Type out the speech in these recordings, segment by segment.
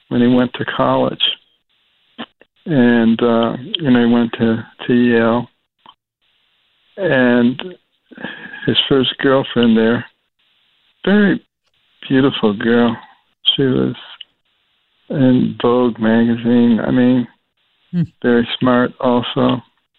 when he went to college. And he went to Yale. And his first girlfriend there, very beautiful girl. She was in Vogue magazine. I mean, very smart also.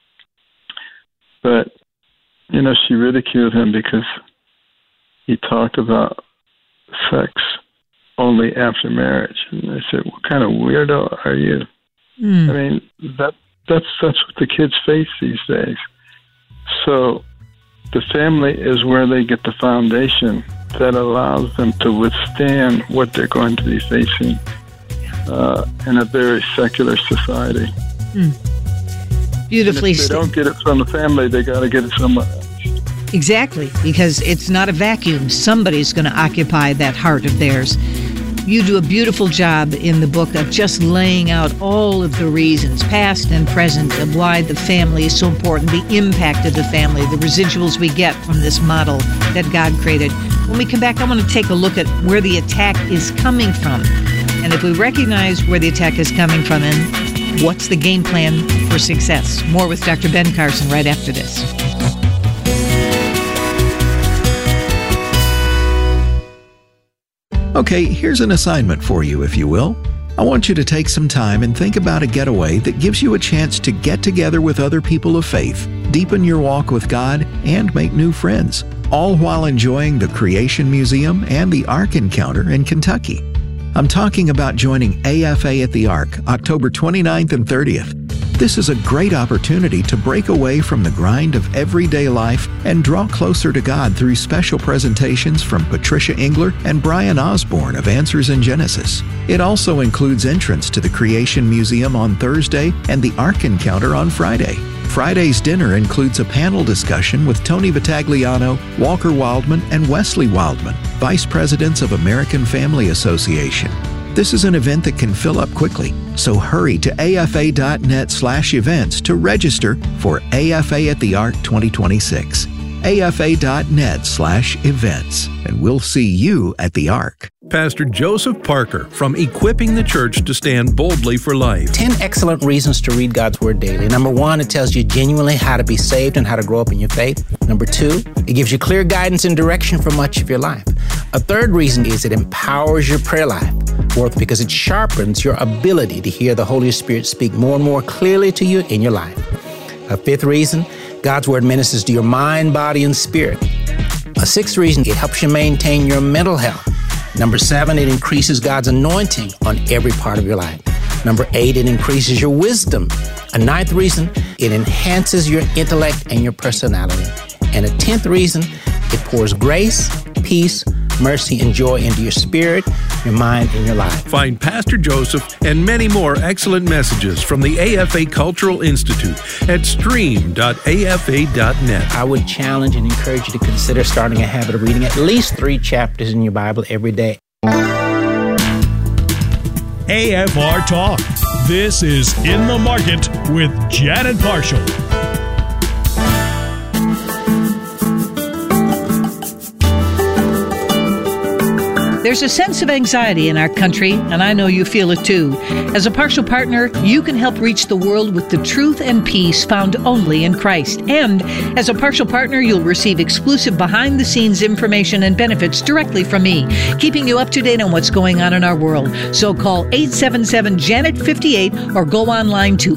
But, she ridiculed him because he talked about sex only after marriage. And I said, what kind of weirdo are you? I mean, that's what the kids face these days. So the family is where they get the foundation that allows them to withstand what they're going to be facing in a very secular society. Beautifully stated. If they don't get it from the family, they got to get it somewhere else. Exactly, because it's not a vacuum. Somebody's going to occupy that heart of theirs. You do a beautiful job in the book of just laying out all of the reasons, past and present, of why the family is so important, the impact of the family, the residuals we get from this model that God created. When we come back, I want to take a look at where the attack is coming from. And if we recognize where the attack is coming from, and what's the game plan for success? More with Dr. Ben Carson right after this. Okay, here's an assignment for you, if you will. I want you to take some time and think about a getaway that gives you a chance to get together with other people of faith, deepen your walk with God, and make new friends, all while enjoying the Creation Museum and the Ark Encounter in Kentucky. I'm talking about joining AFA at the Ark, October 29th and 30th. This is a great opportunity to break away from the grind of everyday life and draw closer to God through special presentations from Patricia Engler and Brian Osborne of Answers in Genesis. It also includes entrance to the Creation Museum on Thursday and the Ark Encounter on Friday. Friday's dinner includes a panel discussion with Tony Battagliano, Walker Wildman, and Wesley Wildman, Vice Presidents of American Family Association. This is an event that can fill up quickly, so hurry to afa.net/events to register for AFA at the Ark 2026. afa.net/events, and we'll see you at the Ark. Pastor Joseph Parker from Equipping the Church to Stand Boldly for Life. 10 excellent reasons to read God's Word daily. Number 1, it tells you genuinely how to be saved and how to grow up in your faith. Number 2, it gives you clear guidance and direction for much of your life. A third reason is it empowers your prayer life. Fourth, because it sharpens your ability to hear the Holy Spirit speak more and more clearly to you in your life. A fifth reason, God's Word ministers to your mind, body, and spirit. A sixth reason, it helps you maintain your mental health. Number 7, it increases God's anointing on every part of your life. Number 8, it increases your wisdom. A ninth reason, it enhances your intellect and your personality. And a 10th reason, it pours grace, peace, mercy, and joy into your spirit, your mind, and your life. Find Pastor Joseph and many more excellent messages from the AFA Cultural Institute at stream.afa.net. I would challenge and encourage you to consider starting a habit of reading at least 3 chapters in your Bible every day. AFR Talk. This is In the Market with Janet Marshall. There's a sense of anxiety in our country, and I know you feel it too. As a Partial Partner, you can help reach the world with the truth and peace found only in Christ. And as a Partial Partner, you'll receive exclusive behind-the-scenes information and benefits directly from me, keeping you up to date on what's going on in our world. So call 877-JANET-58 or go online to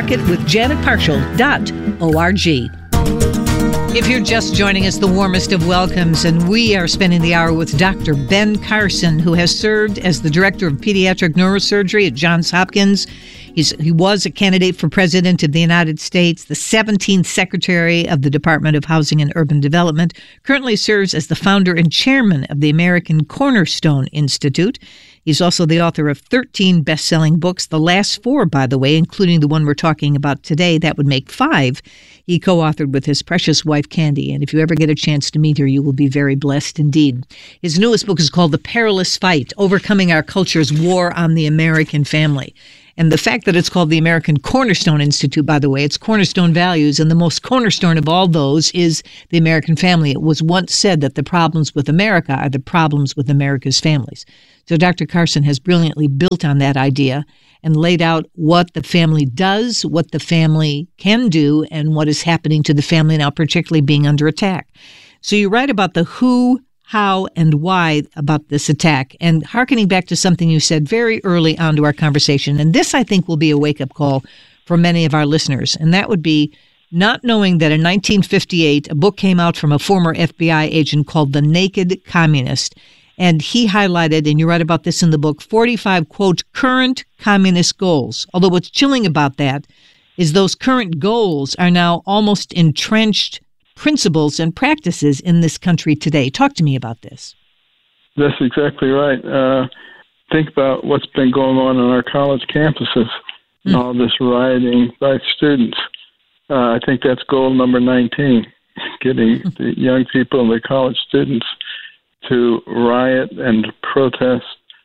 inthemarketwithjanetpartial.org. If you're just joining us, the warmest of welcomes, and we are spending the hour with Dr. Ben Carson, who has served as the Director of Pediatric Neurosurgery at Johns Hopkins. He was a candidate for President of the United States, the 17th Secretary of the Department of Housing and Urban Development, currently serves as the founder and chairman of the American Cornerstone Institute. He's also the author of 13 best-selling books, the last 4, by the way, including the one we're talking about today. That would make 5. He co-authored with his precious wife, Candy, and if you ever get a chance to meet her, you will be very blessed indeed. His newest book is called The Perilous Fight, Overcoming Our Culture's War on the American Family. And the fact that it's called the American Cornerstone Institute, by the way, it's cornerstone values, and the most cornerstone of all those is the American family. It was once said that the problems with America are the problems with America's families. So Dr. Carson has brilliantly built on that idea and laid out what the family does, what the family can do, and what is happening to the family now, particularly being under attack. So you write about the who, how, and why about this attack, and hearkening back to something you said very early on to our conversation, and this, I think, will be a wake-up call for many of our listeners, and that would be not knowing that in 1958, a book came out from a former FBI agent called The Naked Communist, and he highlighted, and you write about this in the book, 45, quote, current communist goals. Although what's chilling about that is those current goals are now almost entrenched principles and practices in this country today. Talk to me about this. That's exactly right. Think about what's been going on our college campuses and all this rioting by students. I think that's goal number 19, getting the young people and the college students to riot and protest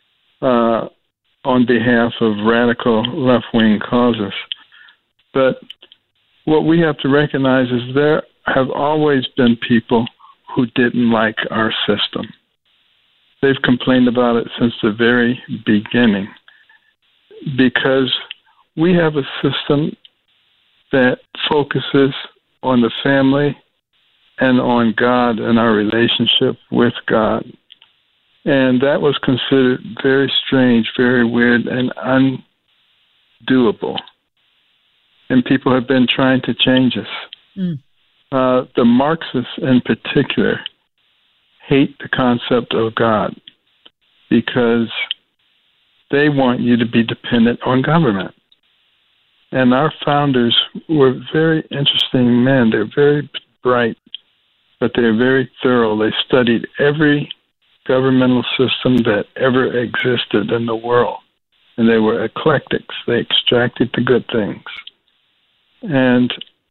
on behalf of radical left-wing causes. But what we have to recognize is there have always been people who didn't like our system. They've complained about it since the very beginning because we have a system that focuses on the family and on God and our relationship with God. And that was considered very strange, very weird, and undoable. And people have been trying to change us. The Marxists in particular hate the concept of God because they want you to be dependent on government. And our founders were very interesting men. They're very bright, but they're very thorough. They studied every governmental system that ever existed in the world. And they were eclectics. They extracted the good things. And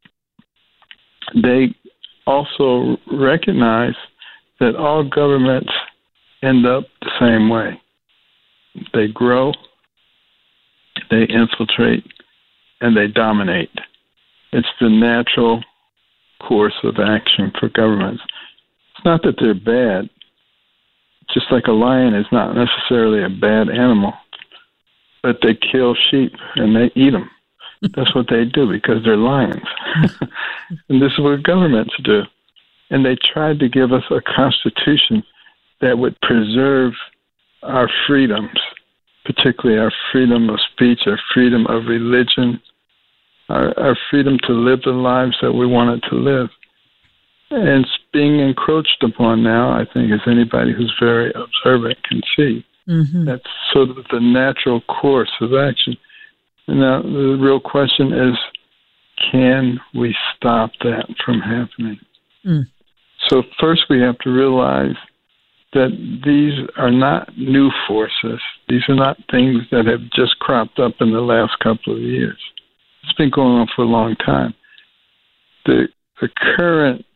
they also recognize that all governments end up the same way. They grow, they infiltrate, and they dominate. It's the natural course of action for governments. It's not that they're bad. Just like a lion is not necessarily a bad animal, but they kill sheep and they eat them. That's what they do because they're lions. And this is what governments do. And they tried to give us a constitution that would preserve our freedoms, particularly our freedom of speech, our freedom of religion, our freedom to live the lives that we wanted to live. And it's being encroached upon now, I think, as anybody who's very observant can see. Mm-hmm. That's sort of the natural course of action. And now the real question is, can we stop that from happening? So first we have to realize that these are not new forces. These are not things that have just cropped up in the last couple of years. It's been going on for a long time. The current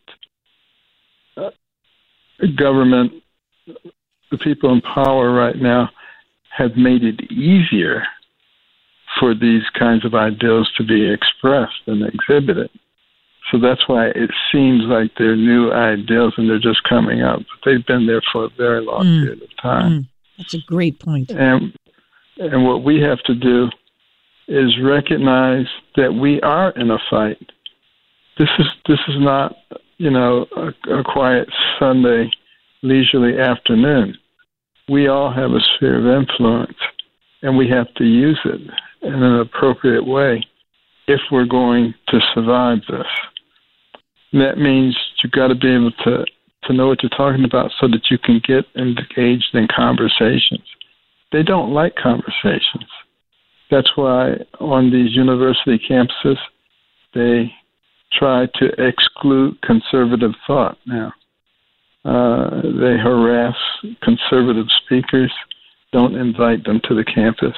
government, the people in power right now, have made it easier for these kinds of ideals to be expressed and exhibited. So that's why it seems like they're new ideals and they're just coming up. But they've been there for a very long period of time. That's a great point. And what we have to do is recognize that we are in a fight. This is not, a quiet Sunday leisurely afternoon. We all have a sphere of influence, and we have to use it in an appropriate way if we're going to survive this. And that means you've got to be able to know what you're talking about so that you can get engaged in conversations. They don't like conversations. That's why on these university campuses, they try to exclude conservative thought now. They harass conservative speakers, don't invite them to the campus,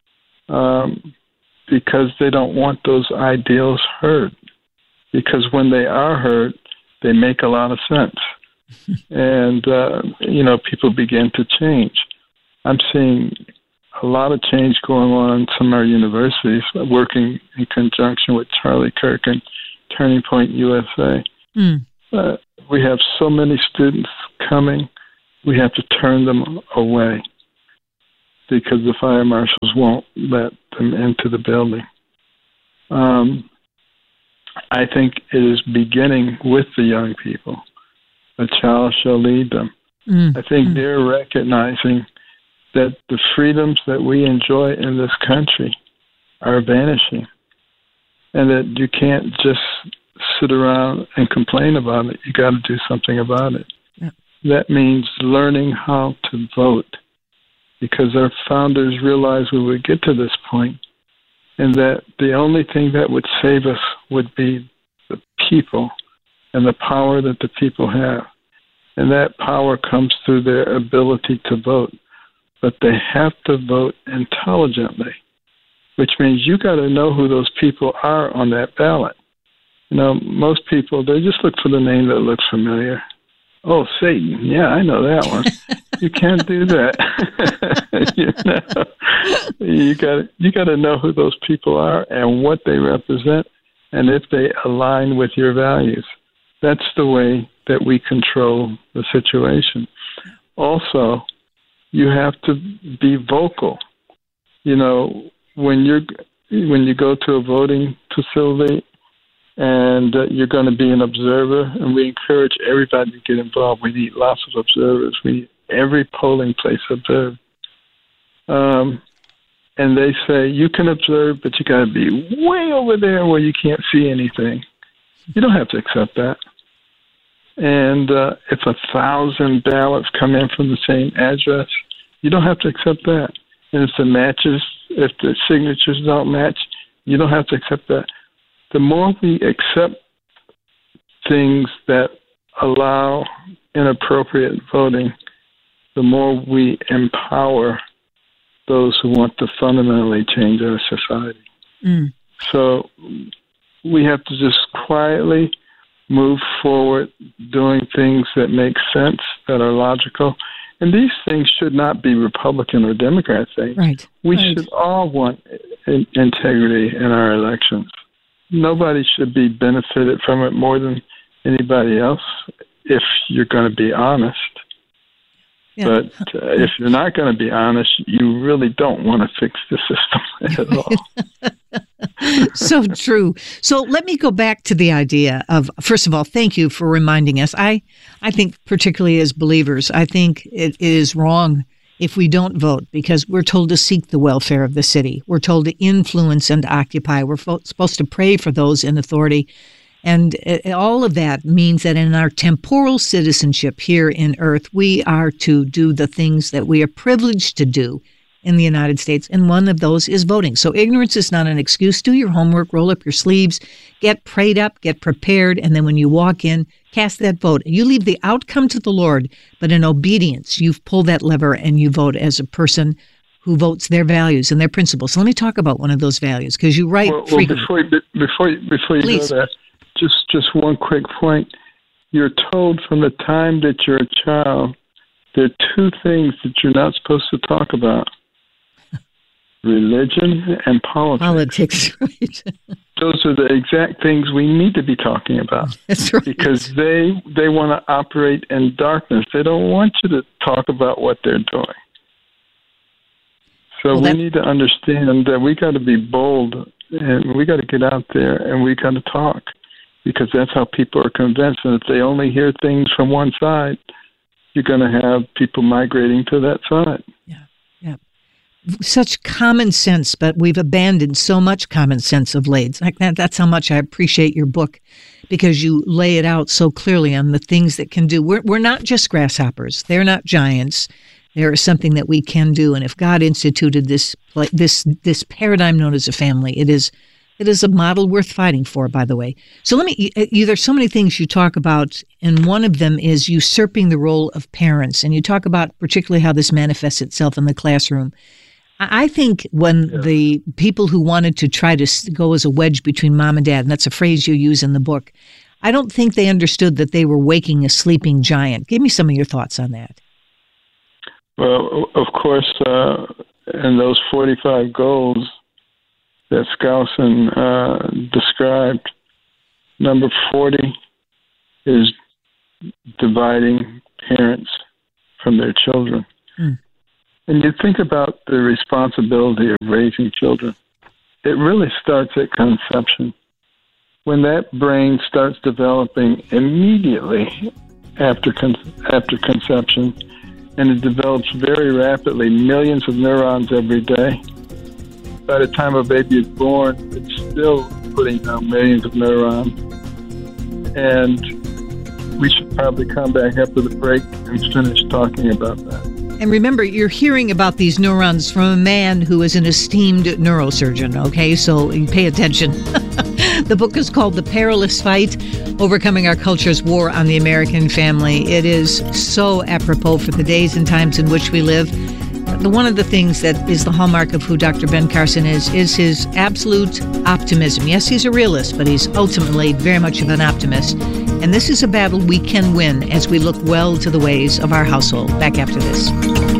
because they don't want those ideals heard. Because when they are heard, they make a lot of sense. And, people begin to change. I'm seeing a lot of change going on in some of our universities, working in conjunction with Charlie Kirk and Turning Point USA. We have so many students coming, we have to turn them away because the fire marshals won't let them into the building. I think it is beginning with the young people. A child shall lead them. I think they're recognizing that the freedoms that we enjoy in this country are vanishing, and that you can't just sit around and complain about it. You got to do something about it. Yeah. That means learning how to vote, because our founders realized we would get to this point, and that the only thing that would save us would be the people and the power that the people have. And that power comes through their ability to vote. But they have to vote intelligently, which means you got to know who those people are on that ballot. You know, most people, they just look for the name that looks familiar. Oh, Satan. Yeah, I know that one. You can't do that. You got to know who those people are and what they represent, and if they align with your values. That's the way that we control the situation. Also, you have to be vocal. You know, when you go to a voting facility and you're going to be an observer, and we encourage everybody to get involved. We need lots of observers. We need every polling place observed. And they say, you can observe, but you got to be way over there where you can't see anything. You don't have to accept that. And if 1,000 ballots come in from the same address, you don't have to accept that. And if the signatures don't match, you don't have to accept that. The more we accept things that allow inappropriate voting, the more we empower those who want to fundamentally change our society. So we have to just quietly move forward doing things that make sense, that are logical. And these things should not be Republican or Democrat things. Right. We should all want integrity in our elections. Nobody should be benefited from it more than anybody else if you're going to be honest. Yeah. But if you're not going to be honest, you really don't want to fix the system at all. So true. So let me go back to the idea of, first of all, thank you for reminding us. I think particularly as believers, I think it is wrong if we don't vote, because we're told to seek the welfare of the city. We're told to influence and occupy. We're supposed to pray for those in authority. And all of that means that in our temporal citizenship here in earth, we are to do the things that we are privileged to do in the United States, and one of those is voting. So ignorance is not an excuse. Do your homework, roll up your sleeves, get prayed up, get prepared, and then when you walk in, cast that vote. You leave the outcome to the Lord, but in obedience, you pull that lever and you vote as a person who votes their values and their principles. So let me talk about one of those values, because you write frequently. Before you Please. go there, just one quick point. You're told from the time that you're a child, there are two things that you're not supposed to talk about: religion and politics. Politics, right. Those are the exact things we need to be talking about. That's right. Because they want to operate in darkness. They don't want you to talk about what they're doing. So we need to understand that we got to be bold, and we got to get out there and we got to talk, because that's how people are convinced. And if they only hear things from one side, you're going to have people migrating to that side. Yeah. Such common sense, but we've abandoned so much common sense of late. That's how much I appreciate your book, because you lay it out so clearly on the things that can do. We're not just grasshoppers. They're not giants. There is something that we can do. And if God instituted this paradigm known as a family, it is a model worth fighting for, by the way. So there's so many things you talk about, and one of them is usurping the role of parents. And you talk about particularly how this manifests itself in the classroom. I think when the people who wanted to try to go as a wedge between mom and dad, and that's a phrase you use in the book, I don't think they understood that they were waking a sleeping giant. Give me some of your thoughts on that. Well, of course, and those 45 goals that Skousen described, number 40 is dividing parents from their children. And you think about the responsibility of raising children. It really starts at conception. When that brain starts developing immediately after conception, and it develops very rapidly, millions of neurons every day. By the time a baby is born, it's still putting down millions of neurons. And we should probably come back after the break and finish talking about that. And remember, you're hearing about these neurons from a man who is an esteemed neurosurgeon, okay? So you pay attention. The book is called The Perilous Fight, Overcoming Our Culture's War on the American Family. It is so apropos for the days and times in which we live. One of the things that is the hallmark of who Dr. Ben Carson is his absolute optimism. Yes, he's a realist, but he's ultimately very much of an optimist. And this is a battle we can win as we look well to the ways of our household. Back after this.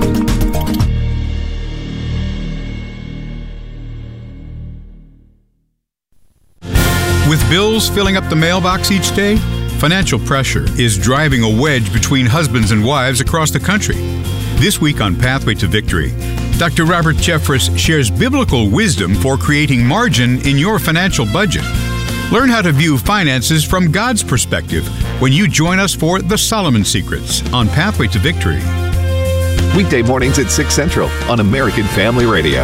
With bills filling up the mailbox each day, financial pressure is driving a wedge between husbands and wives across the country. This week on Pathway to Victory, Dr. Robert Jeffress shares biblical wisdom for creating margin in your financial budget. Learn how to view finances from God's perspective when you join us for The Solomon Secrets on Pathway to Victory. Weekday mornings at 6 Central on American Family Radio.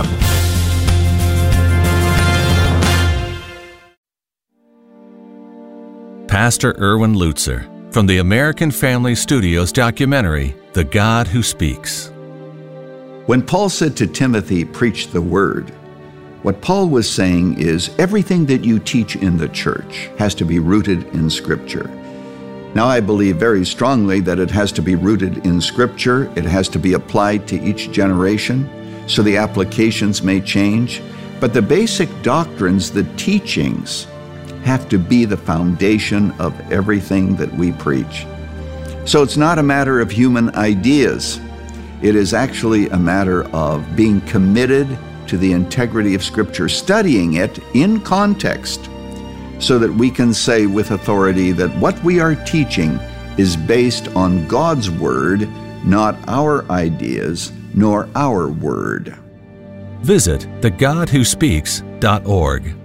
Pastor Erwin Lutzer from the American Family Studios documentary, The God Who Speaks. When Paul said to Timothy, preach the word, what Paul was saying is everything that you teach in the church has to be rooted in Scripture. Now, I believe very strongly that it has to be rooted in Scripture. It has to be applied to each generation, so the applications may change. But the basic doctrines, the teachings, have to be the foundation of everything that we preach. So it's not a matter of human ideas. It is actually a matter of being committed to the integrity of Scripture, studying it in context, so that we can say with authority that what we are teaching is based on God's Word, not our ideas, nor our word. Visit thegodwhospeaks.org.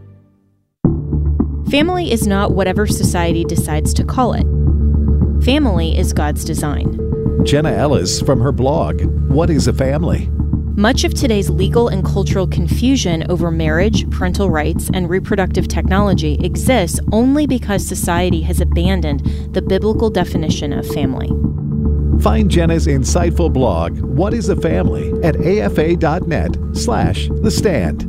Family is not whatever society decides to call it. Family is God's design. Jenna Ellis from her blog, What is a Family? Much of today's legal and cultural confusion over marriage, parental rights, and reproductive technology exists only because society has abandoned the biblical definition of family. Find Jenna's insightful blog, What is a Family, at afa.net/The Stand.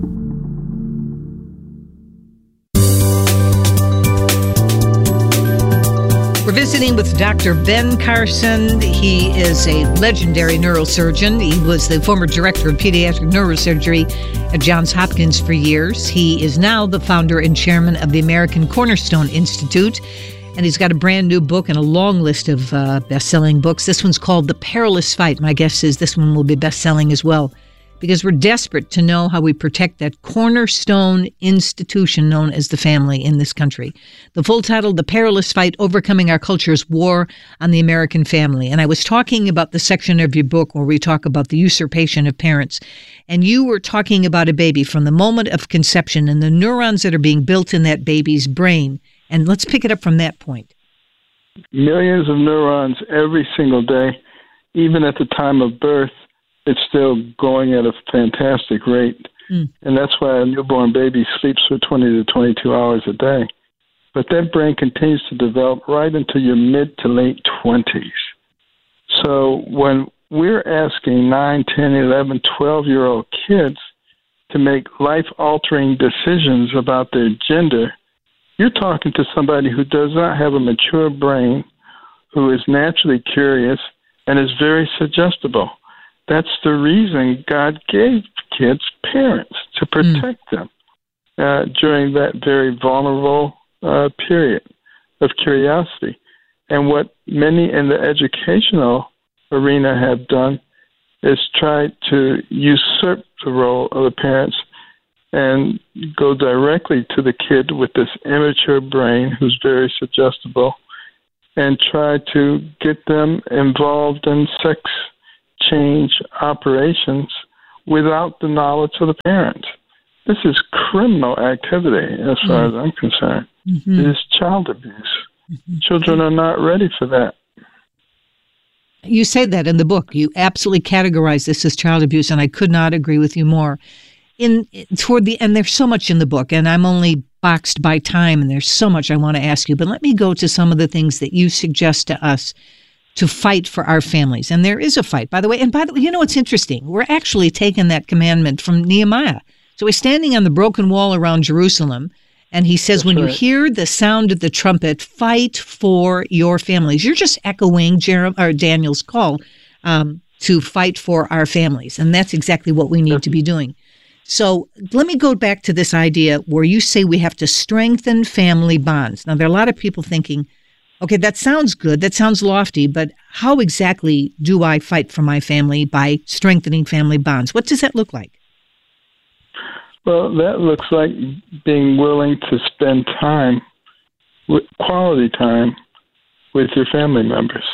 We're visiting with Dr. Ben Carson. He is a legendary neurosurgeon. He was the former director of pediatric neurosurgery at Johns Hopkins for years. He is now the founder and chairman of the American Cornerstone Institute. And he's got a brand new book and a long list of best-selling books. This one's called The Perilous Fight. My guess is this one will be best-selling as well, because we're desperate to know how we protect that cornerstone institution known as the family in this country. The full title, The Perilous Fight, Overcoming Our Culture's War on the American Family. And I was talking about the section of your book where we talk about the usurpation of parents. And you were talking about a baby from the moment of conception and the neurons that are being built in that baby's brain. And let's pick it up from that point. Millions of neurons every single day, even at the time of birth. It's still going at a fantastic rate. And that's why a newborn baby sleeps for 20 to 22 hours a day. But that brain continues to develop right into your mid to late 20s. So when we're asking 9, 10, 11, 12-year-old kids to make life-altering decisions about their gender, you're talking to somebody who does not have a mature brain, who is naturally curious, and is very suggestible. That's the reason God gave kids parents, to protect them during that very vulnerable period of curiosity. And what many in the educational arena have done is try to usurp the role of the parents and go directly to the kid with this immature brain who's very suggestible and try to get them involved in sex change operations without the knowledge of the parent. This is criminal activity as far as I'm concerned. Mm-hmm. It is child abuse. Mm-hmm. Children are not ready for that. You say that in the book. You absolutely categorize this as child abuse, and I could not agree with you more. Toward the end, there's so much in the book, and I'm only boxed by time, and there's so much I want to ask you. But let me go to some of the things that you suggest to us to fight for our families. And there is a fight, by the way. And by the way, you know what's interesting? We're actually taking that commandment from Nehemiah. So he's standing on the broken wall around Jerusalem, and he says, when you hear the sound of the trumpet, fight for your families. You're just echoing Daniel's call to fight for our families. And that's exactly what we need to be doing. So let me go back to this idea where you say we have to strengthen family bonds. Now, there are a lot of people thinking, okay, that sounds good, that sounds lofty, but how exactly do I fight for my family by strengthening family bonds? What does that look like? Well, that looks like being willing to spend time, quality time, with your family members.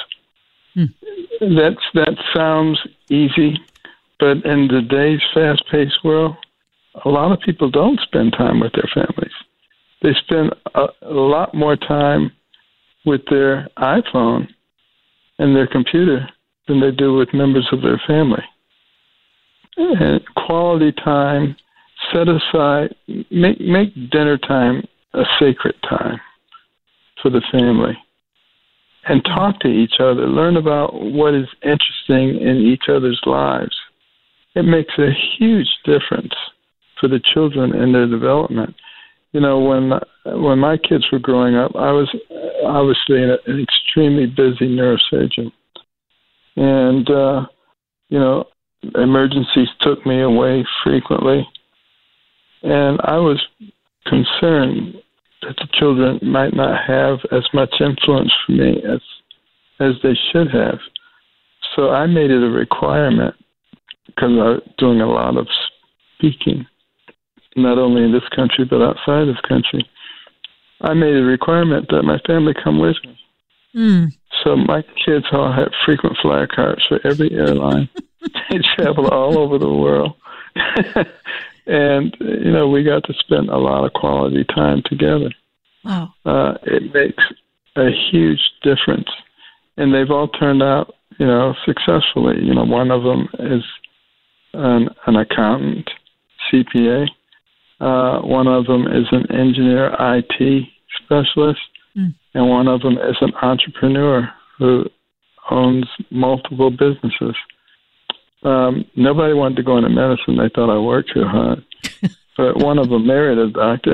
That sounds easy, but in today's fast-paced world, a lot of people don't spend time with their families. They spend a lot more time with their iPhone and their computer than they do with members of their family. And quality time, set aside, make dinner time a sacred time for the family. And talk to each other. Learn about what is interesting in each other's lives. It makes a huge difference for the children and their development. You know, when my kids were growing up, I was obviously an extremely busy neurosurgeon. And, emergencies took me away frequently. And I was concerned that the children might not have as much influence for me as they should have. So I made it a requirement, because I was doing a lot of speaking, not only in this country but outside this country. I made a requirement that my family come with me. So my kids all had frequent flyer cards for every airline. They traveled all over the world. And, we got to spend a lot of quality time together. Wow. It makes a huge difference. And they've all turned out, successfully. One of them is an accountant, CPA. One of them is an engineer, IT specialist. And one of them is an entrepreneur who owns multiple businesses. Nobody wanted to go into medicine. They thought I worked too hard. But one of them married a doctor.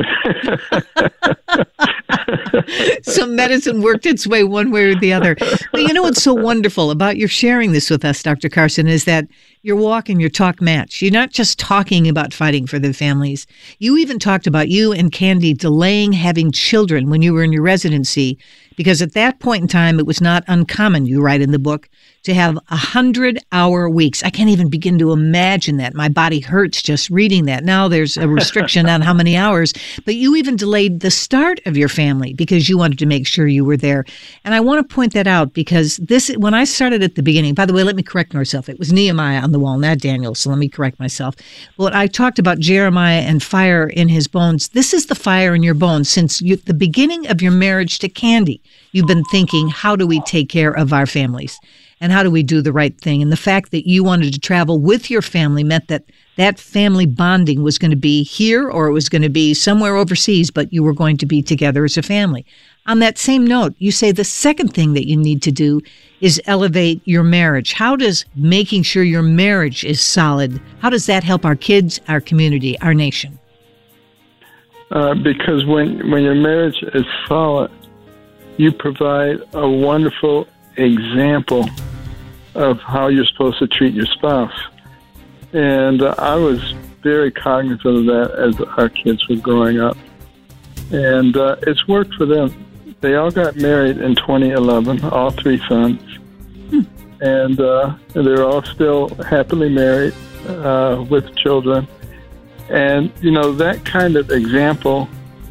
So medicine worked its way one way or the other. But you know what's so wonderful about your sharing this with us, Dr. Carson, is that your walk and your talk match. You're not just talking about fighting for their families. You even talked about you and Candy delaying having children when you were in your residency, because at that point in time, it was not uncommon, you write in the book, to have 100-hour weeks. I can't even begin to imagine that. My body hurts just reading that. Now there's a restriction on how many hours, but you even delayed the start of your family because you wanted to make sure you were there. And I want to point that out because when I started at the beginning, by the way, let me correct myself. It was Nehemiah on the wall, not Daniel, so let me correct myself. When I talked about Jeremiah and fire in his bones, this is the fire in your bones. Since the beginning of your marriage to Candy, you've been thinking, how do we take care of our families? And how do we do the right thing? And the fact that you wanted to travel with your family meant that that family bonding was going to be here or it was going to be somewhere overseas, but you were going to be together as a family. On that same note, you say the second thing that you need to do is elevate your marriage. How does making sure your marriage is solid, how does that help our kids, our community, our nation? Because when your marriage is solid, you provide a wonderful example of how you're supposed to treat your spouse. And I was very cognizant of that as our kids were growing up. And it's worked for them. They all got married in 2011, all three sons. and they're all still happily married with children. And, that kind of example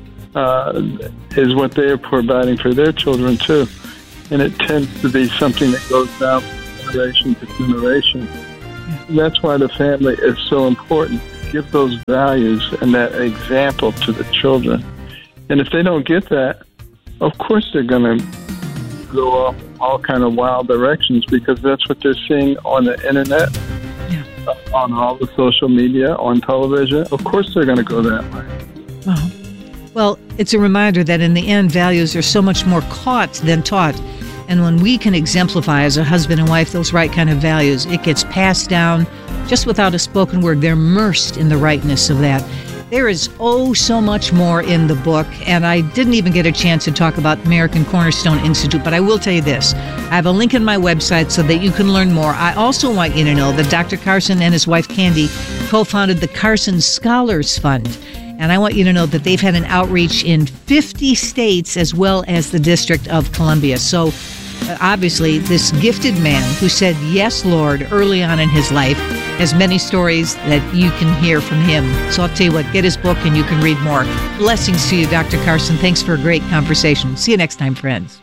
is what they're providing for their children, too. And it tends to be something that goes down from generation to generation. And that's why the family is so important. Give those values and that example to the children. And if they don't get that, of course they're going to go off all kind of wild directions, because that's what they're seeing on the internet, on all the social media, on television. Of course they're going to go that way. Wow. Well, it's a reminder that in the end, values are so much more caught than taught. And when we can exemplify as a husband and wife those right kind of values, it gets passed down just without a spoken word. They're immersed in the rightness of that. There is so much more in the book, and I didn't even get a chance to talk about American Cornerstone Institute, but I will tell you this. I have a link in my website so that you can learn more. I also want you to know that Dr. Carson and his wife Candy co-founded the Carson Scholars Fund, and I want you to know that they've had an outreach in 50 states as well as the District of Columbia. So obviously, this gifted man who said, "Yes, Lord," early on in his life, has many stories that you can hear from him. So I'll tell you what, get his book and you can read more. Blessings to you, Dr. Carson. Thanks for a great conversation. See you next time, friends.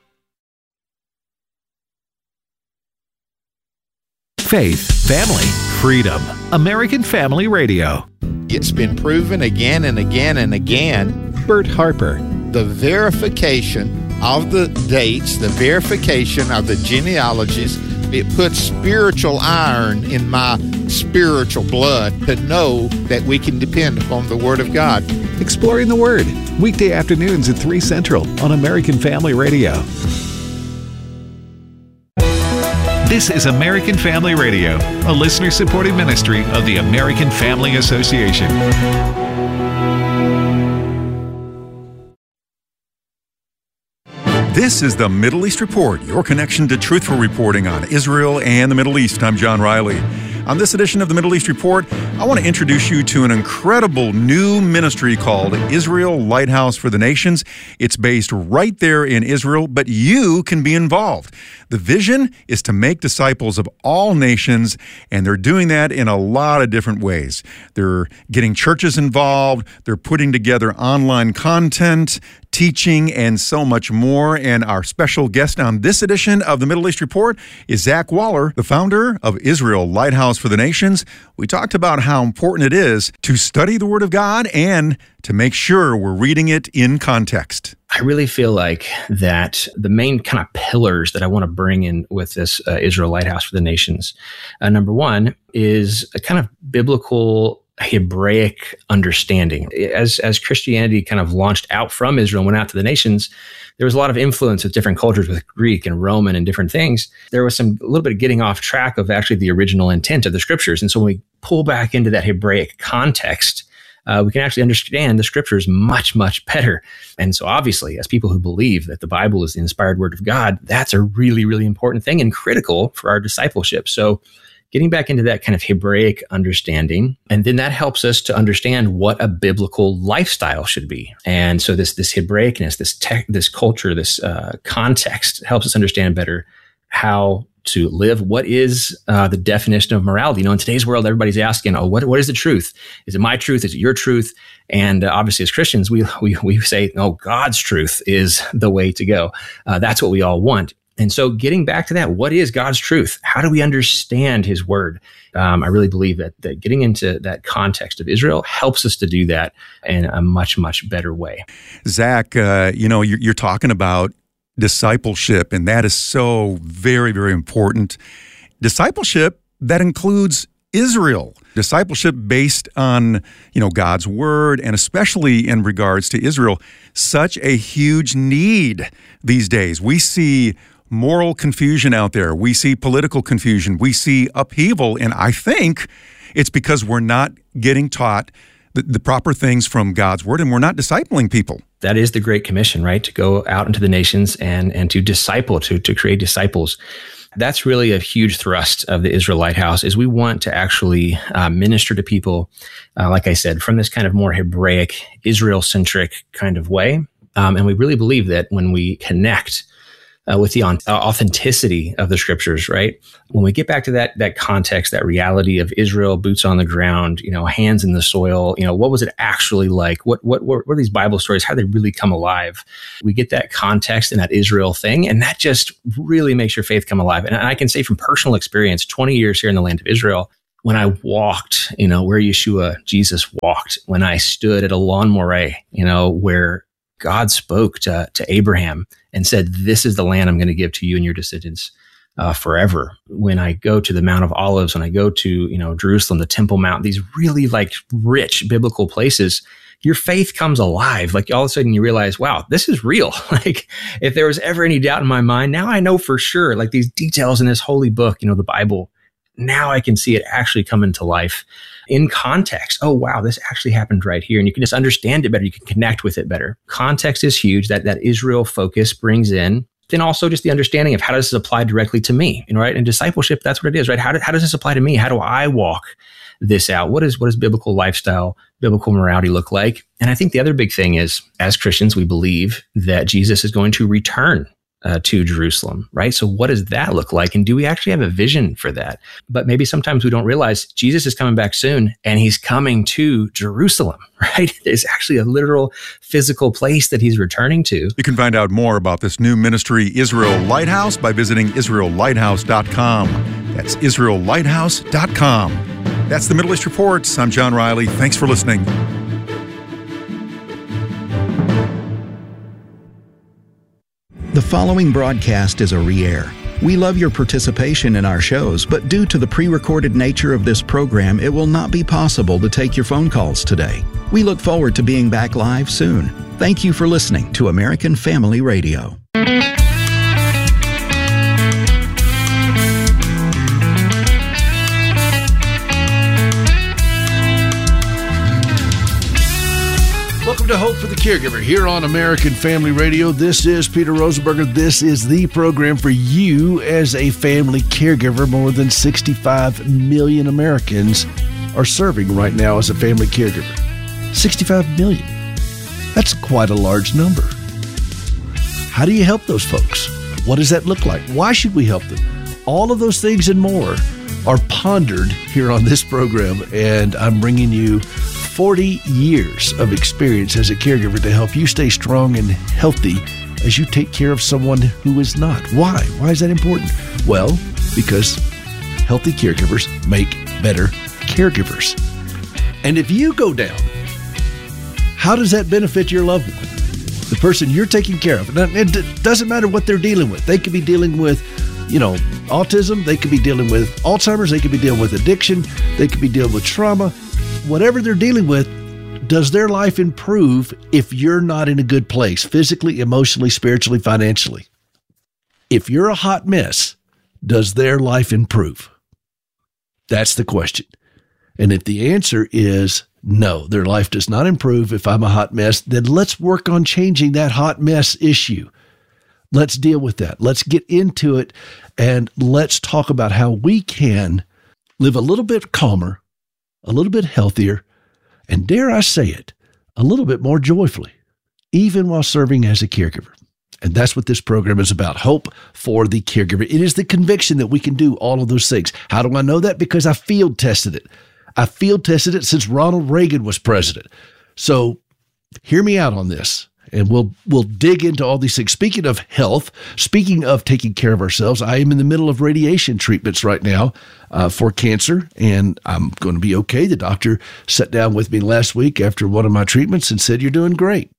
Faith, family, freedom. American Family Radio. It's been proven again and again and again. Bert Harper. The verification of the dates, the verification of the genealogies, it puts spiritual iron in my spiritual blood to know that we can depend upon the Word of God. Exploring the Word, weekday afternoons at 3 Central on American Family Radio. This is American Family Radio, a listener-supported ministry of the American Family Association. This is the Middle East Report, your connection to truthful reporting on Israel and the Middle East. I'm John Riley. On this edition of the Middle East Report, I want to introduce you to an incredible new ministry called Israel Lighthouse for the Nations. It's based right there in Israel, but you can be involved. The vision is to make disciples of all nations, and they're doing that in a lot of different ways. They're getting churches involved, they're putting together online content, teaching, and so much more. And our special guest on this edition of the Middle East Report is Zach Waller, the founder of Israel Lighthouse for the Nations. We talked about how important it is to study the Word of God and to make sure we're reading it in context. I really feel like that the main kind of pillars that I want to bring in with this Israel Lighthouse for the Nations, number one, is a kind of biblical Hebraic understanding. As Christianity kind of launched out from Israel and went out to the nations, there was a lot of influence with different cultures, with Greek and Roman and different things. There was a little bit of getting off track of actually the original intent of the scriptures. And so when we pull back into that Hebraic context, we can actually understand the scriptures much, much better. And so obviously, as people who believe that the Bible is the inspired word of God, that's a really, really important thing and critical for our discipleship. So getting back into that kind of Hebraic understanding, and then that helps us to understand what a biblical lifestyle should be. And so this Hebraicness, this culture, this context helps us understand better how to live. What is the definition of morality? In today's world, everybody's asking, what is the truth? Is it my truth? Is it your truth? And obviously, as Christians, we say, no, God's truth is the way to go. That's what we all want. And so getting back to that, what is God's truth? How do we understand his word? I really believe that getting into that context of Israel helps us to do that in a much, much better way. Zach, you're talking about discipleship, and that is so very, very important. Discipleship, that includes Israel. Discipleship based on, God's word, and especially in regards to Israel, such a huge need these days. We see moral confusion out there. We see political confusion. We see upheaval, and I think it's because we're not getting taught the proper things from God's word, and we're not discipling people. That is the Great Commission, right? To go out into the nations and to disciple, to create disciples. That's really a huge thrust of the Israel Lighthouse, is we want to actually minister to people, like I said, from this kind of more Hebraic, Israel-centric kind of way. And we really believe that when we connect with the authenticity of the scriptures, right? When we get back to that context, that reality of Israel, boots on the ground, hands in the soil, what was it actually like? What were these Bible stories? How did they really come alive? We get that context and that Israel thing, and that just really makes your faith come alive. And I can say from personal experience, 20 years here in the land of Israel, when I walked, where Yeshua, Jesus walked, when I stood at a lawn moray, where God spoke to Abraham and said, this is the land I'm going to give to you and your descendants forever. When I go to the Mount of Olives, when I go to, Jerusalem, the Temple Mount, these really like rich biblical places, your faith comes alive. Like all of a sudden you realize, wow, this is real. Like if there was ever any doubt in my mind, now I know for sure, like these details in this holy book, the Bible, now I can see it actually come into life in context. Oh, wow, this actually happened right here. And you can just understand it better. You can connect with it better. Context is huge. That Israel focus brings in. Then also just the understanding of how does this apply directly to me, right? And discipleship, that's what it is, right? How does this apply to me? How do I walk this out? What does biblical lifestyle, biblical morality look like? And I think the other big thing is, as Christians, we believe that Jesus is going to return to Jerusalem, right? So what does that look like? And do we actually have a vision for that? But maybe sometimes we don't realize Jesus is coming back soon and he's coming to Jerusalem, right? There's actually a literal physical place that he's returning to. You can find out more about this new ministry, Israel Lighthouse, by visiting IsraelLighthouse.com. That's IsraelLighthouse.com. That's the Middle East Reports. I'm John Riley. Thanks for listening. The following broadcast is a re-air. We love your participation in our shows, but due to the pre-recorded nature of this program, it will not be possible to take your phone calls today. We look forward to being back live soon. Thank you for listening to American Family Radio. Welcome to Hope for the Caregiver here on American Family Radio. This is Peter Rosenberger. This is the program for you as a family caregiver. More than 65 million Americans are serving right now as a family caregiver. 65 million. That's quite a large number. How do you help those folks? What does that look like? Why should we help them? All of those things and more are pondered here on this program, and I'm bringing you 40 years of experience as a caregiver to help you stay strong and healthy as you take care of someone who is not. Why? Why is that important? Well, because healthy caregivers make better caregivers. And if you go down, how does that benefit your loved one? The person you're taking care of. It doesn't matter what they're dealing with. They could be dealing with, autism. They could be dealing with Alzheimer's. They could be dealing with addiction. They could be dealing with trauma. Whatever they're dealing with, does their life improve if you're not in a good place, physically, emotionally, spiritually, financially? If you're a hot mess, does their life improve? That's the question. And if the answer is no, their life does not improve if I'm a hot mess, then let's work on changing that hot mess issue. Let's deal with that. Let's get into it, and let's talk about how we can live a little bit calmer, a little bit healthier, and dare I say it, a little bit more joyfully, even while serving as a caregiver. And that's what this program is about, Hope for the Caregiver. It is the conviction that we can do all of those things. How do I know that? Because I field tested it. I field tested it since Ronald Reagan was president. So hear me out on this, and we'll dig into all these things. Speaking of health, speaking of taking care of ourselves, I am in the middle of radiation treatments right now for cancer, and I'm going to be okay. The doctor sat down with me last week after one of my treatments and said, "You're doing great."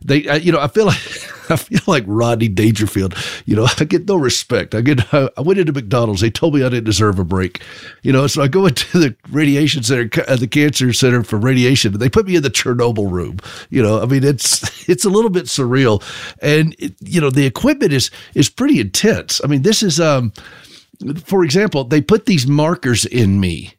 I feel like Rodney Dangerfield. I get no respect. I went into McDonald's. They told me I didn't deserve a break. So I go into the radiation center, the cancer center for radiation, and they put me in the Chernobyl room. It's a little bit surreal, and the equipment is pretty intense. This is for example, they put these markers in me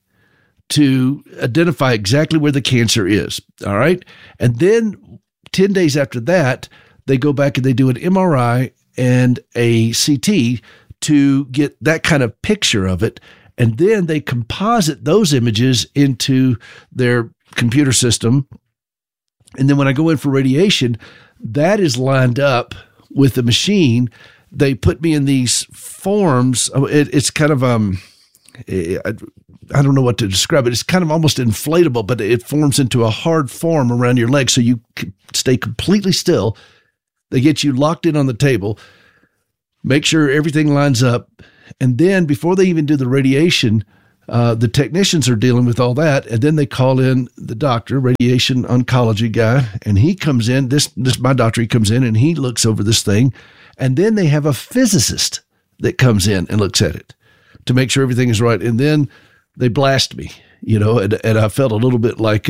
to identify exactly where the cancer is. All right, and then 10 days after that, they go back and they do an MRI and a CT to get that kind of picture of it. And then they composite those images into their computer system. And then when I go in for radiation, that is lined up with the machine. they put me in these forms. It's kind of, I don't know what to describe it. It's kind of almost inflatable, but it forms into a hard form around your leg so you stay completely still. They get you locked in on the table, make sure everything lines up, and then before they even do the radiation, the technicians are dealing with all that, and then they call in the doctor, radiation oncology guy, and he comes in. This my doctor, he comes in and he looks over this thing, and then they have a physicist that comes in and looks at it to make sure everything is right, and then they blast me, and I felt a little bit like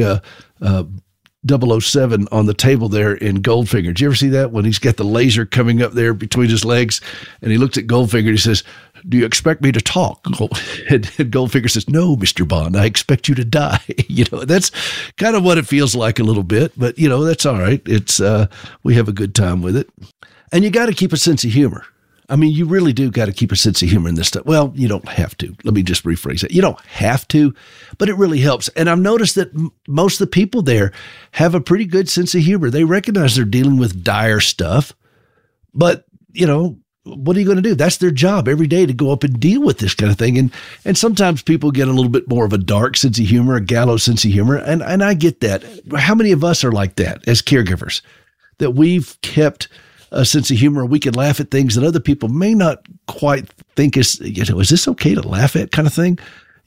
007 on the table there in Goldfinger. Did you ever see that when he's got the laser coming up there between his legs, and he looks at Goldfinger and he says, "Do you expect me to talk?" And Goldfinger says, "No, Mr. Bond, I expect you to die." That's kind of what it feels like a little bit, but that's all right. It's we have a good time with it, and you got to keep a sense of humor. I mean, you really do got to keep a sense of humor in this stuff. Well, you don't have to. Let me just rephrase it. You don't have to, but it really helps. And I've noticed that most of the people there have a pretty good sense of humor. They recognize they're dealing with dire stuff, but, what are you going to do? That's their job every day, to go up and deal with this kind of thing. And sometimes people get a little bit more of a dark sense of humor, a gallows sense of humor. And I get that. How many of us are like that as caregivers, that we've kept a sense of humor? We can laugh at things that other people may not quite think is this okay to laugh at, kind of thing,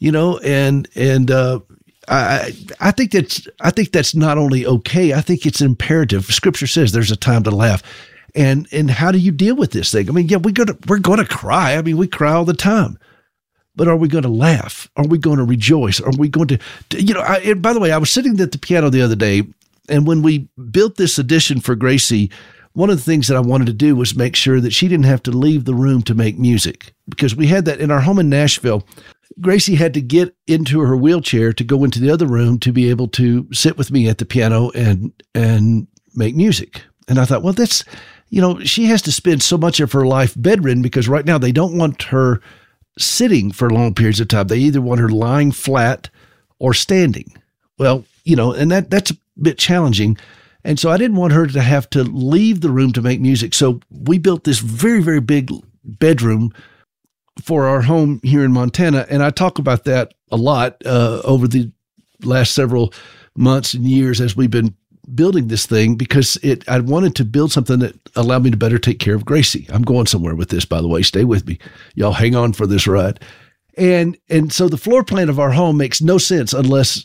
I think that's not only okay. I think it's imperative. Scripture says there's a time to laugh. And how do you deal with this thing? I mean, yeah, we're going to cry. I mean, we cry all the time, but are we going to laugh? Are we going to rejoice? Are we going to, and by the way, I was sitting at the piano the other day, and when we built this edition for Gracie, one of the things that I wanted to do was make sure that she didn't have to leave the room to make music, because we had that in our home in Nashville. Gracie had to get into her wheelchair to go into the other room to be able to sit with me at the piano and make music. And I thought, well, that's, she has to spend so much of her life bedridden, because right now they don't want her sitting for long periods of time. They either want her lying flat or standing. Well, and that's a bit challenging. And so I didn't want her to have to leave the room to make music. So we built this very, very big bedroom for our home here in Montana. And I talk about that a lot over the last several months and years as we've been building this thing, because I wanted to build something that allowed me to better take care of Gracie. I'm going somewhere with this, by the way. Stay with me. Y'all hang on for this ride. And so the floor plan of our home makes no sense unless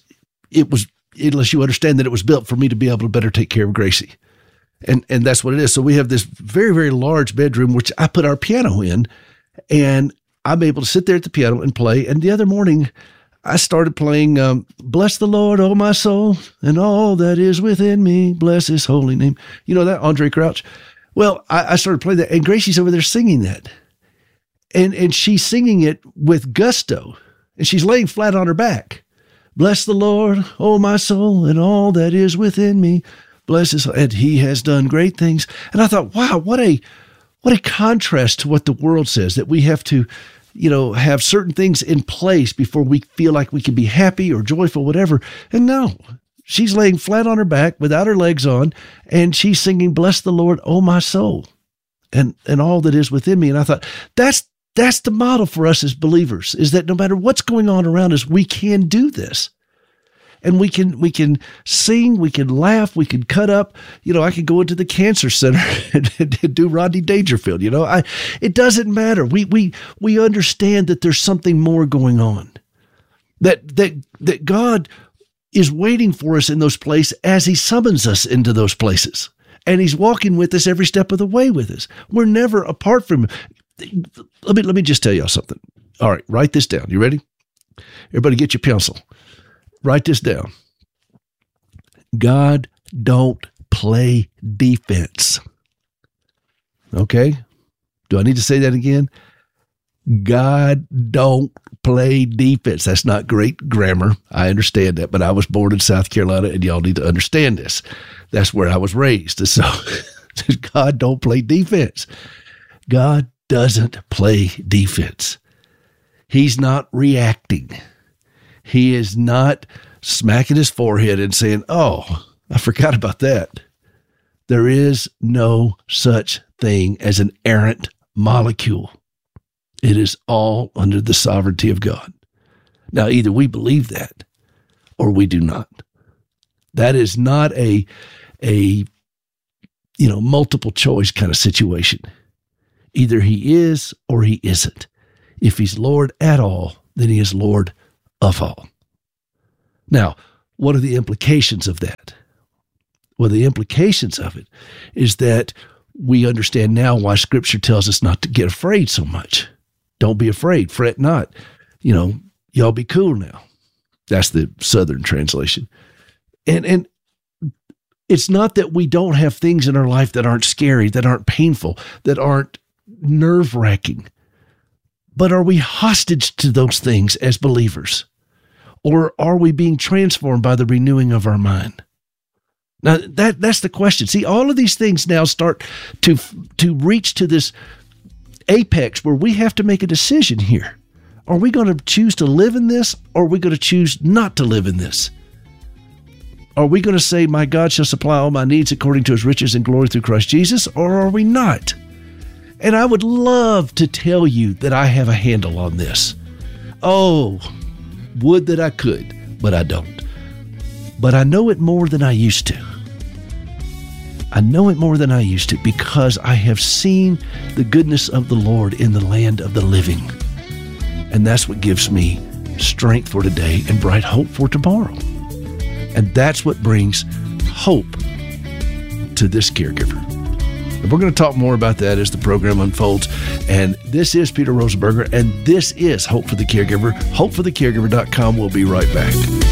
you understand that it was built for me to be able to better take care of Gracie. And that's what it is. So we have this very, very large bedroom, which I put our piano in, and I'm able to sit there at the piano and play. And the other morning I started playing, "Bless the Lord, oh my soul, and all that is within me, bless his holy name." You know that, Andre Crouch? Well, I started playing that, and Gracie's over there singing that. And she's singing it with gusto, and she's laying flat on her back. "Bless the Lord, oh my soul, and all that is within me, bless his," and he has done great things. And I thought, wow, what a contrast to what the world says, that we have to, have certain things in place before we feel like we can be happy or joyful, whatever. And no, she's laying flat on her back without her legs on, and she's singing, "Bless the Lord, oh my soul, and all that is within me." And I thought, that's the model for us as believers, is that no matter what's going on around us, we can do this. And we can sing, we can laugh, we can cut up. I could go into the cancer center and do Rodney Dangerfield. It doesn't matter. We understand that there's something more going on, that God is waiting for us in those places as he summons us into those places. And he's walking with us every step of the way with us. We're never apart from him. Let me just tell y'all something. All right, write this down. You ready? Everybody get your pencil. Write this down. God don't play defense. Okay? Do I need to say that again? God don't play defense. That's not great grammar. I understand that, but I was born in South Carolina, and y'all need to understand this. That's where I was raised. And so God don't play defense. God doesn't play defense. He's not reacting. He is not smacking his forehead and saying, "Oh, I forgot about that." There is no such thing as an errant molecule. It is all under the sovereignty of God. Now, either we believe that or we do not. That is not a multiple choice kind of situation. Either he is or he isn't. If he's Lord at all, then he is Lord of all. Now, what are the implications of that? Well, the implications of it is that we understand now why Scripture tells us not to get afraid so much. Don't be afraid, fret not. Y'all be cool now. That's the Southern translation. And it's not that we don't have things in our life that aren't scary, that aren't painful, that aren't nerve-wracking. But are we hostage to those things as believers? Or are we being transformed by the renewing of our mind? Now, that's the question. See, all of these things now start to reach to this apex where we have to make a decision here. Are we going to choose to live in this, or are we going to choose not to live in this? Are we going to say, my God shall supply all my needs according to his riches and glory through Christ Jesus, or are we not? And I would love to tell you that I have a handle on this. Oh, would that I could, but I don't. But I know it more than I used to. I know it more than I used to because I have seen the goodness of the Lord in the land of the living. And that's what gives me strength for today and bright hope for tomorrow. And that's what brings hope to this caregiver. And we're going to talk more about that as the program unfolds. And this is Peter Rosenberger, and this is Hope for the Caregiver. HopeForTheCaregiver.com. We'll be right back.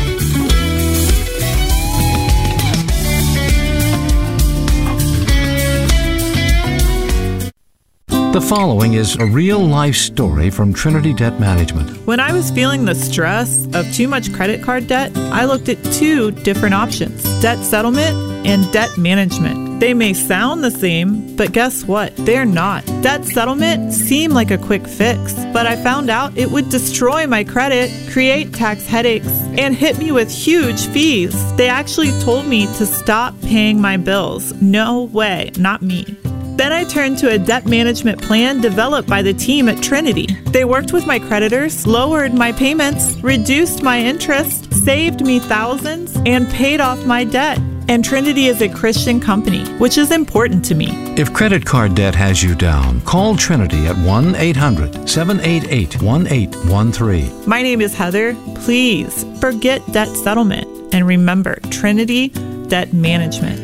The following is a real-life story from Trinity Debt Management. When I was feeling the stress of too much credit card debt, I looked at two different options: debt settlement and debt management. They may sound the same, but guess what? They're not. Debt settlement seemed like a quick fix, but I found out it would destroy my credit, create tax headaches, and hit me with huge fees. They actually told me to stop paying my bills. No way, not me. Then I turned to a debt management plan developed by the team at Trinity. They worked with my creditors, lowered my payments, reduced my interest, saved me thousands, and paid off my debt. And Trinity is a Christian company, which is important to me. If credit card debt has you down, call Trinity at 1-800-788-1813. My name is Heather. Please forget debt settlement and remember Trinity Debt Management.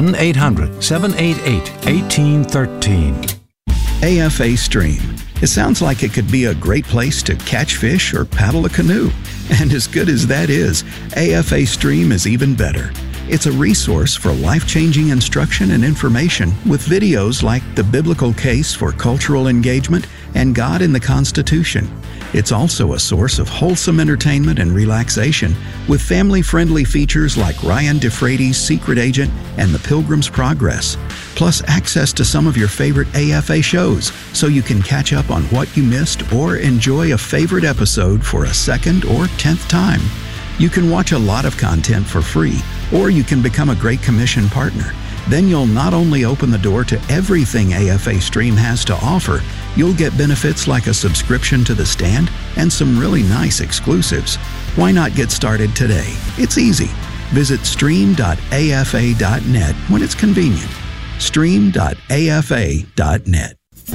1-800-788-1813. AFA Stream. It sounds like it could be a great place to catch fish or paddle a canoe. And as good as that is, AFA Stream is even better. It's a resource for life-changing instruction and information with videos like The Biblical Case for Cultural Engagement and God in the Constitution. It's also a source of wholesome entertainment and relaxation with family-friendly features like Ryan DeFrady's Secret Agent and The Pilgrim's Progress, plus access to some of your favorite AFA shows so you can catch up on what you missed or enjoy a favorite episode for a second or 10th time. You can watch a lot of content for free, or you can become a Great Commission partner. Then you'll not only open the door to everything AFA Stream has to offer, you'll get benefits like a subscription to The Stand and some really nice exclusives. Why not get started today? It's easy. Visit stream.afa.net when it's convenient. stream.afa.net.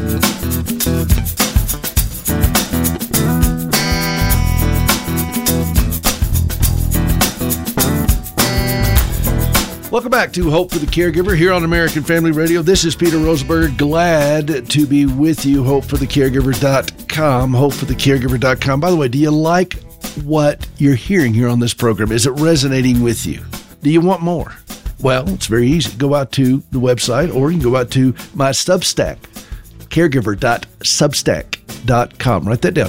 Welcome back to Hope for the Caregiver here on American Family Radio. This is Peter Rosenberg. Glad to be with you. HopeForTheCaregiver.com. HopeForTheCaregiver.com. By the way, do you like what you're hearing here on this program? Is it resonating with you? Do you want more? Well, it's very easy. Go out to the website, or you can go out to my Substack, caregiver.substack.com. Write that down,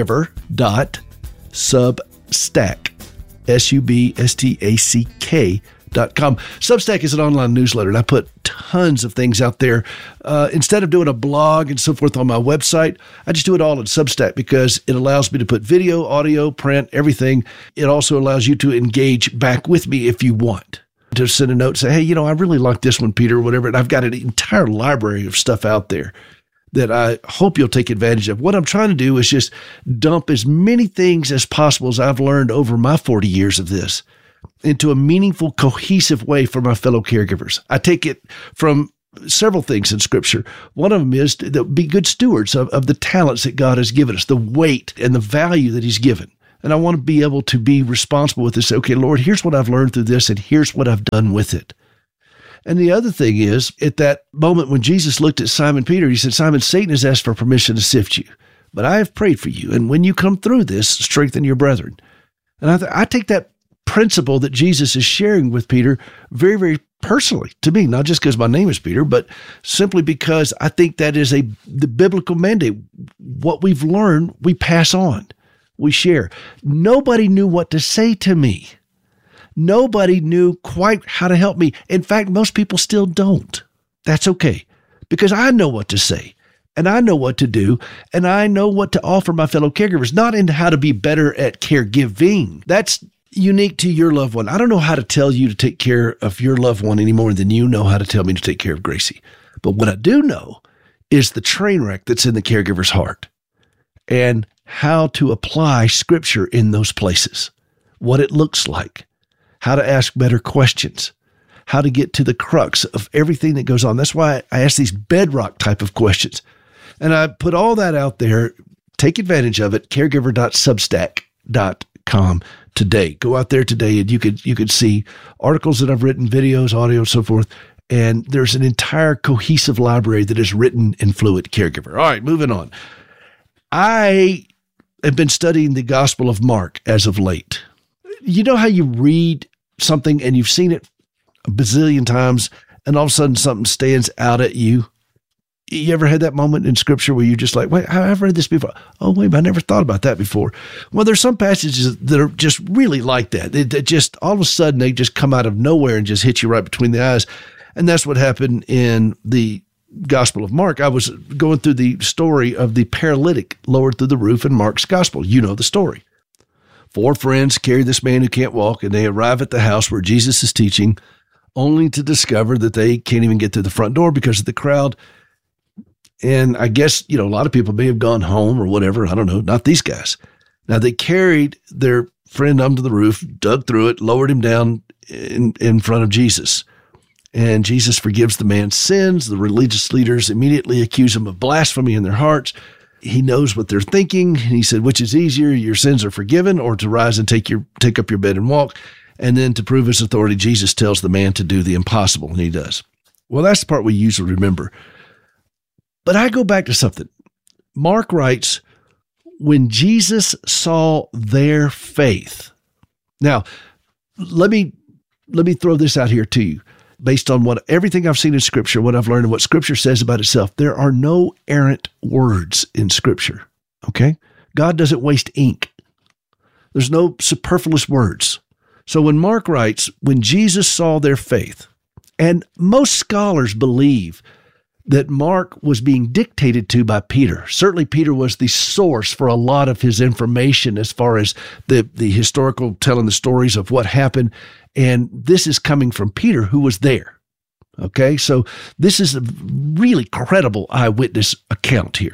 caregiver.substack, SUBSTACK.com. Substack is an online newsletter, and I put tons of things out there. Instead of doing a blog and so forth on my website, I just do it all in Substack because it allows me to put video, audio, print, everything. It also allows you to engage back with me if you want. To send a note, say, hey, I really like this one, Peter, or whatever. And I've got an entire library of stuff out there that I hope you'll take advantage of. What I'm trying to do is just dump as many things as possible as I've learned over my 40 years of this into a meaningful, cohesive way for my fellow caregivers. I take it from several things in Scripture. One of them is to be good stewards of the talents that God has given us, the weight and the value that He's given. And I want to be able to be responsible with this. Okay, Lord, here's what I've learned through this, and here's what I've done with it. And the other thing is, at that moment when Jesus looked at Simon Peter, He said, Simon, Satan has asked for permission to sift you, but I have prayed for you. And when you come through this, strengthen your brethren. And I take that principle that Jesus is sharing with Peter very, very personally to me, not just because my name is Peter, but simply because I think that is the biblical mandate. What we've learned, we pass on, we share. Nobody knew what to say to me. Nobody knew quite how to help me. In fact, most people still don't. That's okay, because I know what to say, and I know what to do, and I know what to offer my fellow caregivers, not in how to be better at caregiving. That's unique to your loved one. I don't know how to tell you to take care of your loved one any more than you know how to tell me to take care of Gracie. But what I do know is the train wreck that's in the caregiver's heart and how to apply Scripture in those places, what it looks like, how to ask better questions, how to get to the crux of everything that goes on. That's why I ask these bedrock type of questions. And I put all that out there. Take advantage of it, caregiver.substack.com today. Go out there today and you could see articles that I've written, videos, audio, and so forth. And there's an entire cohesive library that is written in Fluent Caregiver. All right, moving on. I have been studying the Gospel of Mark as of late. You know how you read something and you've seen it a bazillion times and all of a sudden something stands out at you? You ever had that moment in Scripture where you're just like, wait, I've read this before. Oh, wait, I never thought about that before. Well, there's some passages that are just really like that. That just all of a sudden they just come out of nowhere and just hit you right between the eyes. And that's what happened in the Gospel of Mark. I was going through the story of the paralytic lowered through the roof in Mark's Gospel. You know the story. 4 friends carry this man who can't walk, and they arrive at the house where Jesus is teaching, only to discover that they can't even get to the front door because of the crowd. And I guess, a lot of people may have gone home or whatever. I don't know. Not these guys. Now, they carried their friend onto the roof, dug through it, lowered him down in front of Jesus. And Jesus forgives the man's sins. The religious leaders immediately accuse him of blasphemy in their hearts. He knows what they're thinking. And he said, which is easier, your sins are forgiven, or to rise and take up your bed and walk? And then to prove his authority, Jesus tells the man to do the impossible, and he does. Well, that's the part we usually remember. But I go back to something. Mark writes, when Jesus saw their faith. Now, let me throw this out here to you. Based on everything I've seen in Scripture, what I've learned and what Scripture says about itself, there are no errant words in Scripture, okay? God doesn't waste ink. There's no superfluous words. So when Mark writes, when Jesus saw their faith, and most scholars believe that Mark was being dictated to by Peter. Certainly Peter was the source for a lot of his information as far as the historical telling the stories of what happened. And this is coming from Peter, who was there. Okay, so this is a really credible eyewitness account here.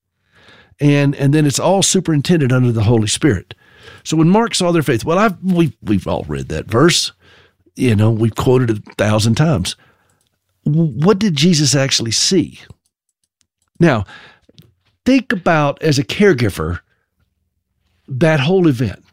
And then it's all superintended under the Holy Spirit. So when Mark saw their faith, well, we've all read that verse. We've quoted it 1,000 times. What did Jesus actually see? Now, think about, as a caregiver, that whole event.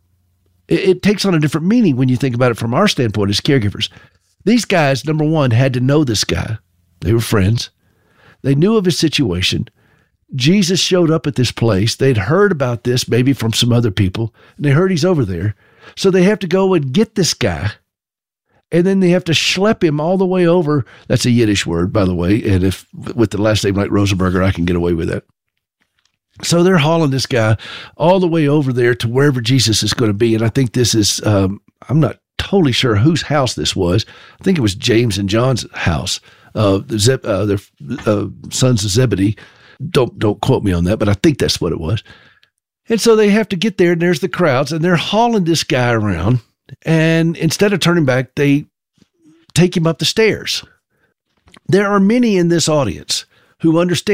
It takes on a different meaning when you think about it from our standpoint as caregivers. These guys, number one, had to know this guy. They were friends. They knew of his situation. Jesus showed up at this place. They'd heard about this maybe from some other people, and they heard he's over there. So they have to go and get this guy. And then they have to schlep him all the way over. That's a Yiddish word, by the way. And if with the last name like Rosenberger, I can get away with that. So they're hauling this guy all the way over there to wherever Jesus is going to be. And I think this is, I'm not totally sure whose house this was. I think it was James and John's house, their sons of Zebedee. Don't quote me on that, but I think that's what it was. And so they have to get there, and there's the crowds, and they're hauling this guy around. And instead of turning back, they take him up the stairs. There are many in this audience who understand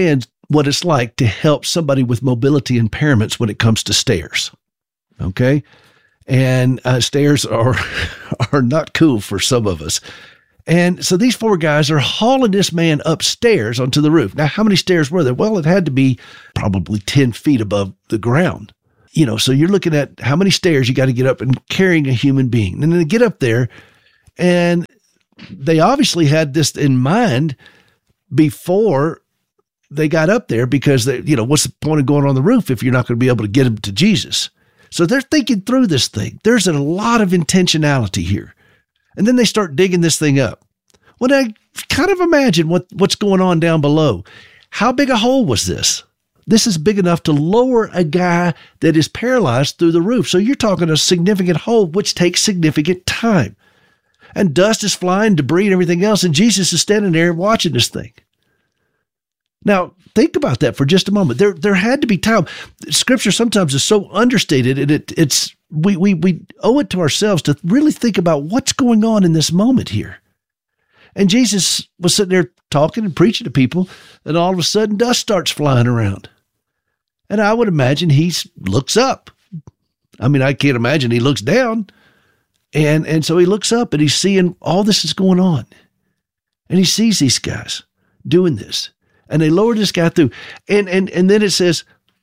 what it's like to help somebody with mobility impairments when it comes to stairs. Okay? And stairs are not cool for some of us. And so these 4 guys are hauling this man upstairs onto the roof. Now, how many stairs were there? Well, it had to be probably 10 feet above the ground. So you're looking at how many stairs you got to get up and carrying a human being. And then they get up there, and they obviously had this in mind before they got up there, because what's the point of going on the roof if you're not going to be able to get them to Jesus? So they're thinking through this thing. There's a lot of intentionality here. And then they start digging this thing up. Well, I kind of imagine what's going on down below. How big a hole was this? This is big enough to lower a guy that is paralyzed through the roof. So you're talking a significant hole, which takes significant time. And dust is flying, debris and everything else, and Jesus is standing there watching this thing. Now, think about that for just a moment. There had to be time. Scripture sometimes is so understated, and we owe it to ourselves to really think about what's going on in this moment here. And Jesus was sitting there talking and preaching to people, and all of a sudden dust starts flying around. And I would imagine he looks up. I mean, I can't imagine he looks down. And so he looks up and he's seeing all this is going on. And he sees these guys doing this. And they lowered this guy through. And then it says,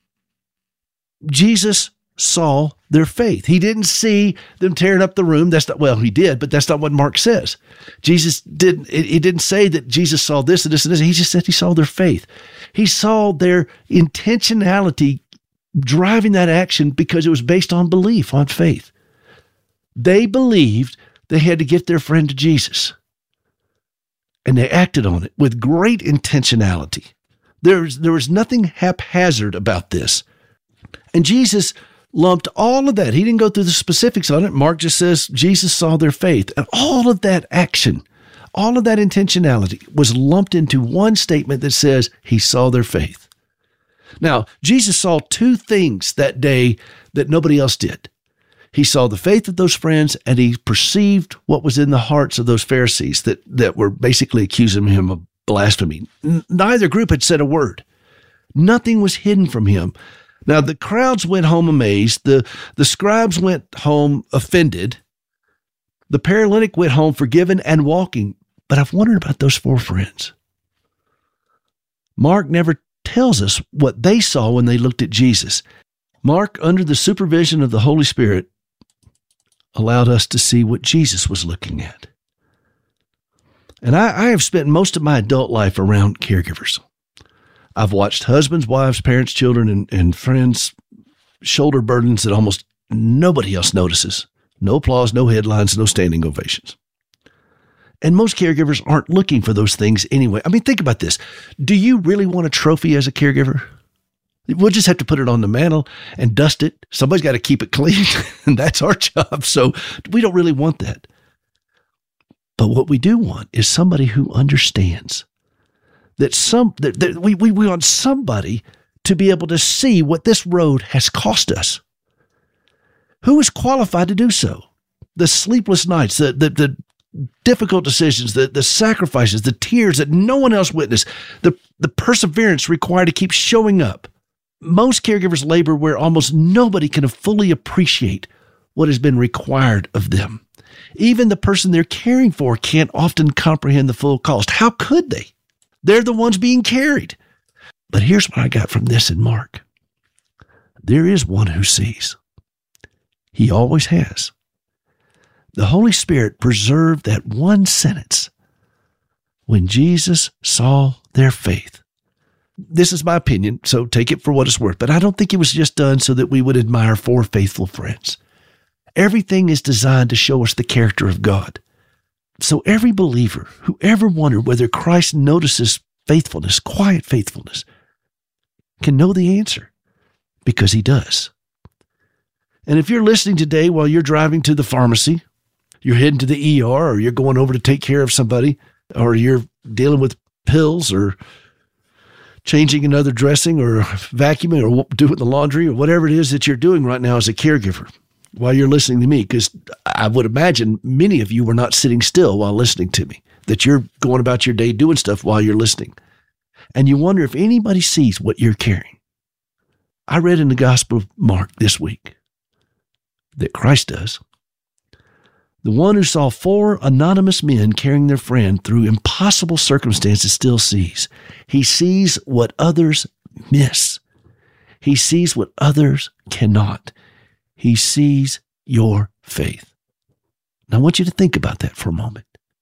Jesus saw their faith. He didn't see them tearing up the room. He did, but that's not what Mark says. It didn't say that Jesus saw this and this and this. He just said he saw their faith. He saw their intentionality driving that action because it was based on belief, on faith. They believed they had to get their friend to Jesus. And they acted on it with great intentionality. There was nothing haphazard about this. And Jesus lumped all of that. He didn't go through the specifics on it. Mark just says Jesus saw their faith. And all of that action, all of that intentionality was lumped into one statement that says he saw their faith. Now, Jesus saw 2 things that day that nobody else did. He saw the faith of those friends, and he perceived what was in the hearts of those Pharisees that were basically accusing him of blasphemy. Neither group had said a word. Nothing was hidden from him. Now, the crowds went home amazed. The scribes went home offended. The paralytic went home forgiven and walking. But I've wondered about those 4 friends. Mark never tells us what they saw when they looked at Jesus. Mark, under the supervision of the Holy Spirit, allowed us to see what Jesus was looking at. And I have spent most of my adult life around caregivers. I've watched husbands, wives, parents, children, and friends shoulder burdens that almost nobody else notices. No applause, no headlines, no standing ovations. And most caregivers aren't looking for those things anyway. I mean, think about this. Do you really want a trophy as a caregiver? We'll just have to put it on the mantle and dust it. Somebody's got to keep it clean, and that's our job. So we don't really want that. But what we do want is somebody who understands that we want somebody to be able to see what this road has cost us. Who is qualified to do so? The sleepless nights, the difficult decisions, the sacrifices, the tears that no one else witnessed, the perseverance required to keep showing up. Most caregivers labor where almost nobody can fully appreciate what has been required of them. Even the person they're caring for can't often comprehend the full cost. How could they? They're the ones being carried. But here's what I got from this in Mark. There is one who sees. He always has. The Holy Spirit preserved that one sentence when Jesus saw their faith. This is my opinion, so take it for what it's worth, but I don't think it was just done so that we would admire 4 faithful friends. Everything is designed to show us the character of God. So every believer who ever wondered whether Christ notices faithfulness, quiet faithfulness, can know the answer, because he does. And if you're listening today while you're driving to the pharmacy, you're heading to the ER, or you're going over to take care of somebody, or you're dealing with pills, or changing another dressing, or vacuuming, or doing the laundry, or whatever it is that you're doing right now as a caregiver while you're listening to me, because I would imagine many of you were not sitting still while listening to me, that you're going about your day doing stuff while you're listening. and you wonder if anybody sees what you're carrying. I read in the Gospel of Mark this week that Christ does. The one who saw 4 anonymous men carrying their friend through impossible circumstances still sees. He sees what others miss. He sees what others cannot. He sees your faith. Now, I want you to think about that for a moment.